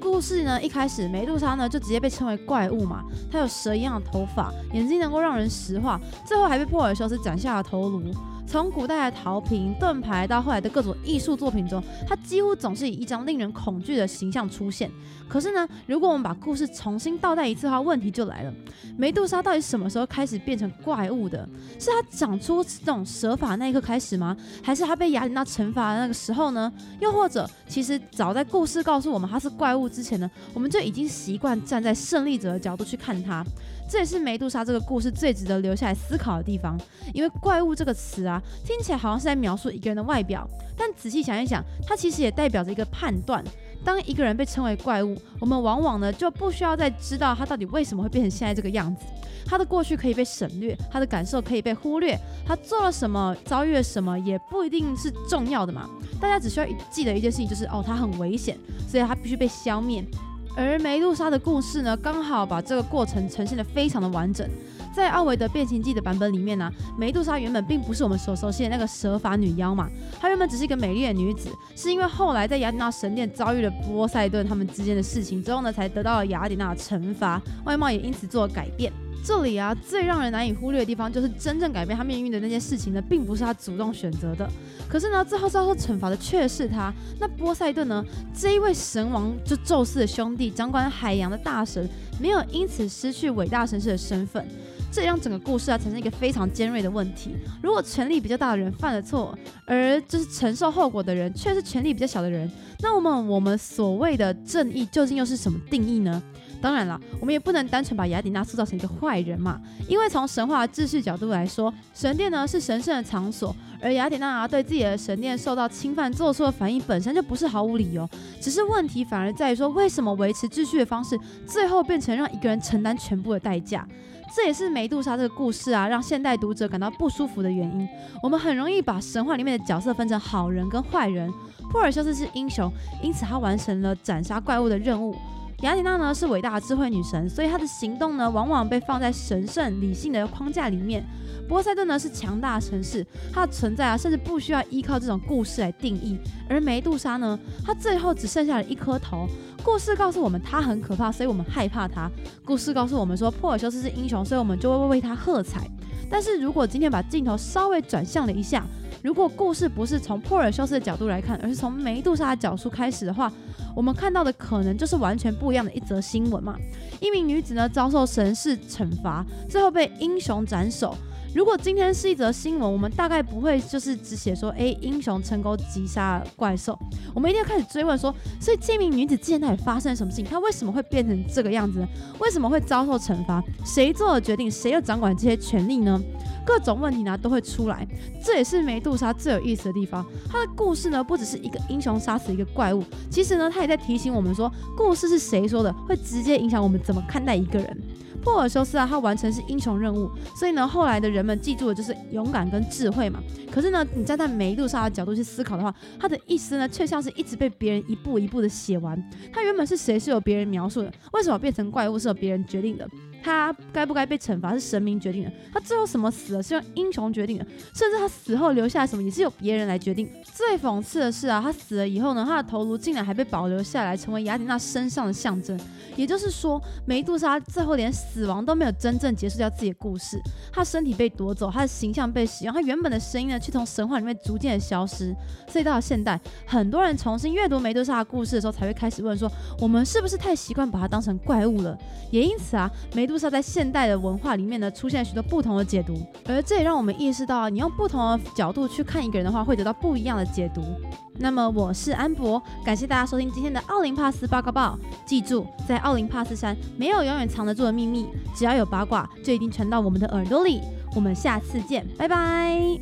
故事呢，一开始梅杜莎呢就直接被称为怪物嘛，她有蛇一样的头发，眼睛能够让人石化，最后还被珀尔修斯斩下了头颅。从古代的陶瓶、盾牌到后来的各种艺术作品中，它几乎总是以一张令人恐惧的形象出现。可是呢，如果我们把故事重新倒带一次的话，问题就来了：梅杜莎到底什么时候开始变成怪物的？是她长出这种蛇发那一刻开始吗？还是她被雅典娜惩罚的那个时候呢？又或者，其实早在故事告诉我们她是怪物之前呢，我们就已经习惯站在胜利者的角度去看她。这也是梅杜莎这个故事最值得留下来思考的地方，因为怪物这个词啊，听起来好像是在描述一个人的外表，但仔细想一想，它其实也代表着一个判断。当一个人被称为怪物，我们往往呢就不需要再知道他到底为什么会变成现在这个样子，他的过去可以被省略，他的感受可以被忽略，他做了什么，遭遇了什么也不一定是重要的嘛。大家只需要记得一件事情，就是他很危险，所以他必须被消灭。而梅杜莎的故事呢，刚好把这个过程呈现得非常的完整。在奥维德变形记的版本里面呢，梅杜莎原本并不是我们所熟悉的那个蛇发女妖嘛，她原本只是一个美丽的女子，是因为后来在雅典娜神殿遭遇了波塞顿他们之间的事情之后呢，才得到了雅典娜的惩罚，外貌也因此做了改变。这里啊，最让人难以忽略的地方，就是真正改变他命运的那件事情呢，并不是他主动选择的。可是呢，最后遭受惩罚的却是他。那波塞顿呢，这一位神王，就宙斯的兄弟，掌管海洋的大神，没有因此失去伟大神士的身份。这让整个故事啊产生一个非常尖锐的问题：如果权力比较大的人犯了错，而就是承受后果的人却是权力比较小的人，那我们所谓的正义究竟又是什么定义呢？当然了，我们也不能单纯把雅典娜塑造成一个坏人嘛，因为从神话的秩序角度来说，神殿呢是神圣的场所，而雅典娜对自己的神殿受到侵犯做出的反应本身就不是毫无理由，只是问题反而在于说，为什么维持秩序的方式最后变成让一个人承担全部的代价？这也是梅杜莎这个故事啊，让现代读者感到不舒服的原因。我们很容易把神话里面的角色分成好人跟坏人。珀尔修斯是英雄，因此他完成了斩杀怪物的任务。雅典娜呢是伟大的智慧女神，所以她的行动呢往往被放在神圣理性的框架里面。波塞顿呢是强大的神士，她的存在啊甚至不需要依靠这种故事来定义。而梅杜莎呢，她最后只剩下了一颗头。故事告诉我们她很可怕，所以我们害怕她。故事告诉我们说珀尔修斯是英雄，所以我们就会为他喝彩。但是如果今天把镜头稍微转向了一下，如果故事不是从珀尔修斯的角度来看，而是从梅杜莎的角度开始的话，我们看到的可能就是完全不一样的一则新闻嘛。一名女子呢遭受神事惩罚，最后被英雄斩首。如果今天是一则新闻，我们大概不会就是只写说英雄成功击杀怪兽，我们一定要开始追问说，所以这名女子之前到底发生了什么事情？她为什么会变成这个样子呢？为什么会遭受惩罚？谁做了决定？谁又掌管这些权利呢？各种问题呢都会出来，这也是梅杜莎最有意思的地方。她的故事呢不只是一个英雄杀死一个怪物，其实呢她也在提醒我们说，故事是谁说的，会直接影响我们怎么看待一个人。珀尔修斯啊，他完成是英雄任务，所以呢，后来的人们记住的就是勇敢跟智慧嘛。可是呢，你站在梅杜莎的角度去思考的话，他的意思呢，却像是一直被别人一步一步的写完。他原本是谁是由别人描述的，为什么变成怪物是由别人决定的？他该不该被惩罚是神明决定的，他最后什么死了是用英雄决定的，甚至他死后留下来什么也是由别人来决定。最讽刺的是啊，他死了以后呢，他的头颅竟然还被保留下来，成为雅典娜身上的象征。也就是说，梅杜莎最后连死亡都没有真正结束掉自己的故事，他身体被夺走，他的形象被使用，他原本的声音呢，却从神话里面逐渐的消失。所以到了现代，很多人重新阅读梅杜莎的故事的时候，才会开始问说，我们是不是太习惯把它当成怪物了？也因此啊，梅杜莎在现代的文化里面呢，出现了许多不同的解读，而这也让我们意识到啊，你用不同的角度去看一个人的话，会得到不一样的解读。那么我是安博，感谢大家收听今天的奥林帕斯报告报。记住，在奥林帕斯山没有永远藏得住的秘密，只要有八卦，就一定传到我们的耳朵里。我们下次见，拜拜。